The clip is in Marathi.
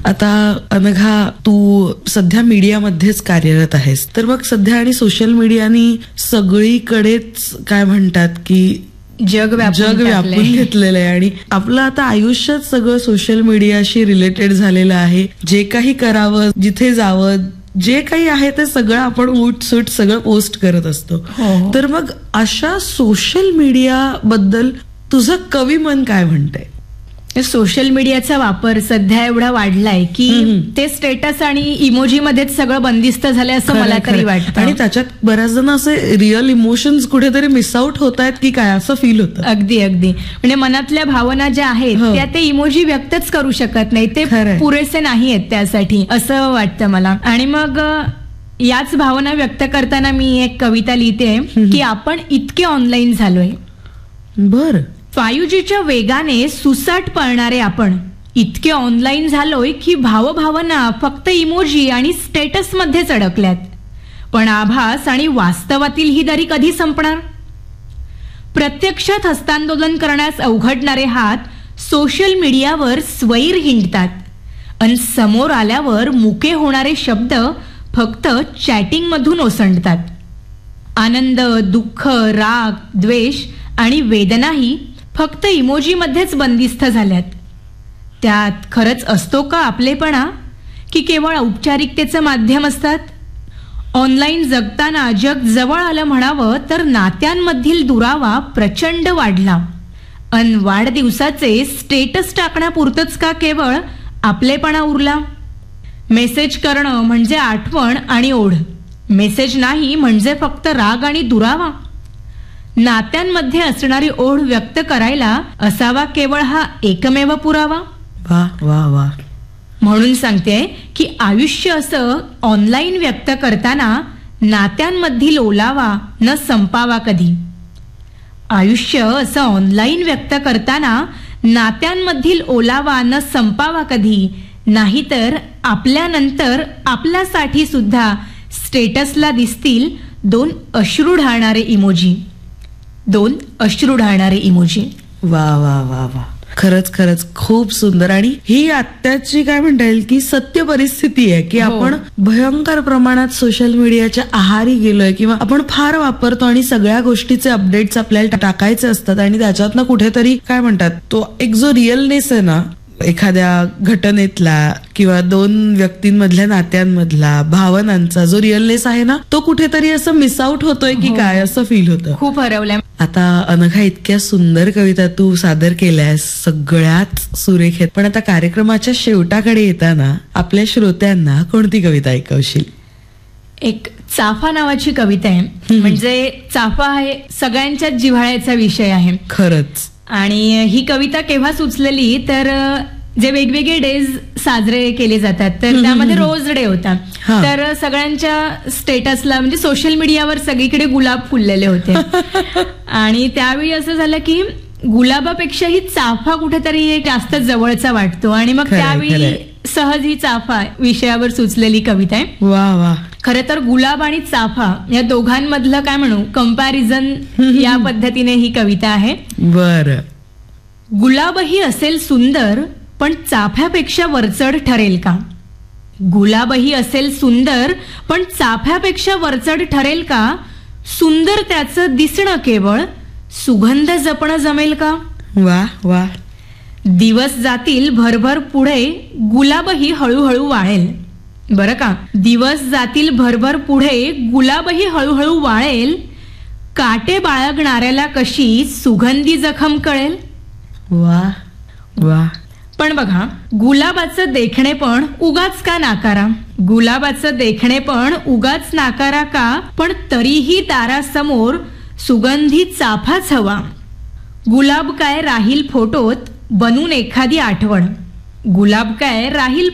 आता अनघा, तू सध्या मीडियामध्येच कार्यरत आहेस, तर मग सध्या आणि सोशल मीडियानी सगळीकडेच काय म्हणतात की जग व्यापून घेतलेलं आहे आणि आपलं आता आयुष्यात सगळं सोशल मीडियाशी रिलेटेड झालेलं आहे. जे काही करावं, जिथे जावं, जे काही आहे ते सगळं आपण उठसूट सगळं पोस्ट करत असतो. तर मग अशा सोशल मीडिया बद्दल तुझं कवी मन काय म्हणतंय? सोशल मीडियाचा वापर सध्या एवढा वाढलाय की ते स्टेटस आणि इमोजी मध्येच सगळं बंदिस्त झालंय असं मला तरी वाटतं. आणि त्याच्यात बऱ्याच जण असे रिअल इमोशन्स कुठेतरी मिस आउट होत आहेत की काय असं फील होतं. अगदी म्हणजे मनातल्या भावना ज्या आहेत त्या ते इमोजी व्यक्तच करू शकत नाही, ते पुरेसे नाही आहेत त्यासाठी असं वाटतं मला. आणि मग याच भावना व्यक्त करताना मी एक कविता लिहिते की आपण इतके ऑनलाईन झालोय. बर 5Gच्या वेगाने सुसाट पळणारे आपण इतके ऑनलाईन झालोय की भावभावना फक्त इमोजी आणि स्टेटस मध्येच अडकल्यात. पण आभास आणि वास्तवातील ही दरी कधी संपणार? प्रत्यक्षात हस्तांदोलन करण्यास अवघडणारे हात सोशल मीडियावर स्वैर हिंडतात आणि समोर आल्यावर मुके होणारे शब्द फक्त चॅटिंग मधून ओसंडतात. आनंद, दुःख, राग, द्वेष आणि वेदनाही फक्त इमोजी मध्येच बंदिस्त झाल्यात. त्यात खरंच असतो का आपलेपणा, की केवळ औपचारिकतेचं माध्यम असतात? ऑनलाईन जगताना जग जवळ आलं म्हणावं तर नात्यांमधील दुरावा प्रचंड वाढला. अन वाढदिवसाचे स्टेटस टाकण्यापुरतंच का केवळ आपलेपणा उरला? मेसेज करणं म्हणजे आठवण आणि ओढ, मेसेज नाही म्हणजे फक्त राग आणि दुरावा. नात्यांमध्ये असणारी ओढ व्यक्त करायला असावा केवळ हा एकमेव पुरावा. वा वा वा. म्हणून सांगते की आयुष्य असं ऑनलाईन व्यक्त करताना नात्यांमधील ओलावा न संपावा कधी. आयुष्य असं ऑनलाईन व्यक्त करताना नात्यांमधील ओलावा न संपावा कधी. नाहीतर आपल्यानंतर आपल्यासाठी सुद्धा स्टेटसला दिसतील 2 अश्रू ढाळणारे इमोजी. वा वा वा वा. खरंच खूप सुंदर. आणि ही आत्ताची काय म्हणता येईल की सत्य परिस्थिती आहे की आपण भयंकर प्रमाणात सोशल मीडियाच्या आहारी गेलोय किंवा आपण फार वापरतो आणि सगळ्या गोष्टीचे अपडेट्स आपल्याला टाकायचे असतात आणि त्याच्यातनं कुठेतरी काय म्हणतात तो एक जो रिअलनेस आहे ना एखाद्या घटनेतला किंवा 2 व्यक्तींमधल्या नात्यांमधला भावनांचा जो रिअलनेस आहे ना तो कुठेतरी असं मिस आउट होतोय की काय असं फील होतं. खूप हरवलंय. आता अनघा, इतक्या सुंदर कविता तू सादर केल्यास, सगळ्यात सुरेख आहेत. पण आता कार्यक्रमाच्या शेवटाकडे येताना आपल्या श्रोत्यांना कोणती कविता ऐकवशील? एक चाफा नावाची कविता आहे. म्हणजे चाफा हे सगळ्यांच्याच जिव्हाळ्याचा विषय आहे खरंच. आणि ही कविता केव्हा सुचलेली तर जे वेगवेगळे डेज साजरे केले जातात तर त्यामध्ये रोज डे होता. तर सगळ्यांच्या स्टेटसला म्हणजे सोशल मीडियावर सगळीकडे गुलाब फुललेले होते. आणि त्यावेळी असं झालं की गुलाबापेक्षाही चाफा कुठेतरी जास्त जवळचा वाटतो. आणि मग त्यावेळी सहज ही चाफा विषयावर सुचलेली कविता आहे. वा वा. खरं तर गुलाब आणि चाफा या दोघांमधलं काय म्हणू कंपॅरिझन या पद्धतीने ही कविता आहे. बर. गुलाबही असेल सुंदर पण चाफ्यापेक्षा वरचढ ठरेल का? गुलाबही असेल सुंदर पण चाफ्यापेक्षा वरचढ ठरेल का? सुंदर त्याचं दिसणं केवळ सुगंध जपणं जमेल का? वा वा. दिवस जातील भरभर पुढे गुलाबही हळूहळू वाळेल. बरं का, दिवस जातील भरभर पुढे गुलाबही हळूहळू वाळेल. काटे बाळगणाऱ्याला कशी सुगंधी जखम कळेल. वा वा. पण बघा, गुलाबाचं देखणे पण उगाच का नाकारा? गुलाबाचं देखणे पण उगाच नाकारा का? पण तरीही दारासमोर सुगंधी चाफाच हवा. गुलाब काय राहील फोटोत बनून एखादी आठवण. गुलाब काय राहील